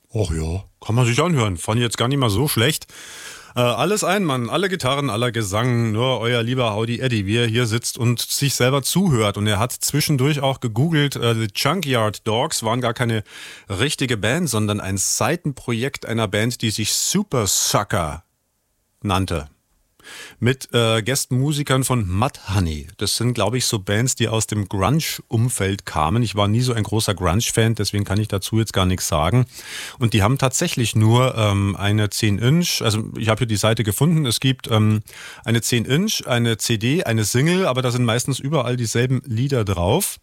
Och ja, kann man sich anhören. Fand ich jetzt gar nicht mal so schlecht. Alles ein Mann, alle Gitarren, aller Gesang, nur euer lieber Howdy Eddie, wie er hier sitzt und sich selber zuhört. Und er hat zwischendurch auch gegoogelt, The Junkyard Dogs waren gar keine richtige Band, sondern ein Seitenprojekt einer Band, die sich Super Sucker nannte. Mit Gästmusikern von Mudhoney. Das sind, glaube ich, so Bands, die aus dem Grunge-Umfeld kamen. Ich war nie so ein großer Grunge-Fan, deswegen kann ich dazu jetzt gar nichts sagen. Und die haben tatsächlich nur eine 10-Inch, also ich habe hier die Seite gefunden, es gibt eine 10-Inch, eine CD, eine Single, aber da sind meistens überall dieselben Lieder drauf.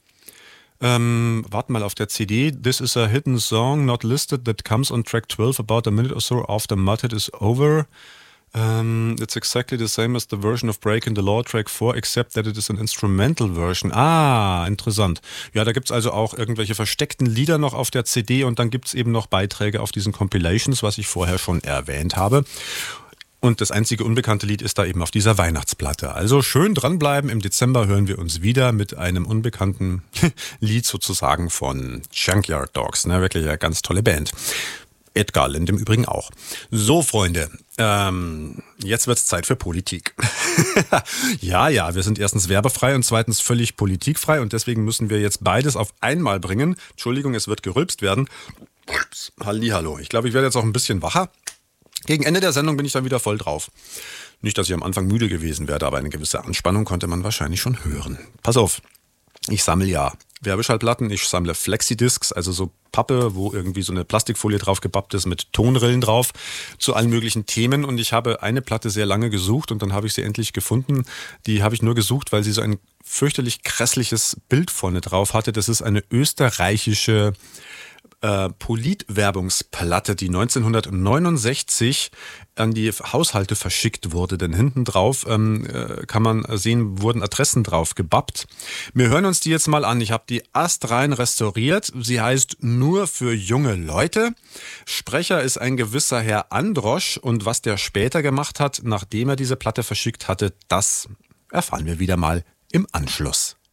Warte mal, auf der CD, This is a hidden song not listed that comes on track 12 about a minute or so after Mudhead is over. It's exactly the same as the version of Breaking the Law Track 4, except that it is an instrumental version. Ah, interessant. Ja, da gibt's also auch irgendwelche versteckten Lieder noch auf der CD und dann gibt's eben noch Beiträge auf diesen Compilations, was ich vorher schon erwähnt habe. Und das einzige unbekannte Lied ist da eben auf dieser Weihnachtsplatte. Also schön dranbleiben. Im Dezember hören wir uns wieder mit einem unbekannten Lied sozusagen von Junkyard Dogs. Ne, wirklich eine ganz tolle Band. Edgar Lind im Übrigen auch. So, Freunde, jetzt wird's Zeit für Politik. Ja, wir sind erstens werbefrei und zweitens völlig politikfrei und deswegen müssen wir jetzt beides auf einmal bringen. Entschuldigung, es wird gerülpst werden. Hallihallo. Ich glaube, ich werde jetzt auch ein bisschen wacher. Gegen Ende der Sendung bin ich dann wieder voll drauf. Nicht, dass ich am Anfang müde gewesen wäre, aber eine gewisse Anspannung konnte man wahrscheinlich schon hören. Pass auf, ich sammle ja Werbeschallplatten, ich sammle Flexidiscs, also so Pappe, wo irgendwie so eine Plastikfolie drauf gebappt ist mit Tonrillen drauf zu allen möglichen Themen. Und ich habe eine Platte sehr lange gesucht und dann habe ich sie endlich gefunden. Die habe ich nur gesucht, weil sie so ein fürchterlich grässliches Bild vorne drauf hatte. Das ist eine österreichische Politwerbungsplatte, die 1969 an die Haushalte verschickt wurde. Denn hinten drauf kann man sehen, wurden Adressen drauf gebappt. Wir hören uns die jetzt mal an. Ich habe die astrein restauriert. Sie heißt Nur für junge Leute. Sprecher ist ein gewisser Herr Androsch. Und was der später gemacht hat, nachdem er diese Platte verschickt hatte, das erfahren wir wieder mal im Anschluss.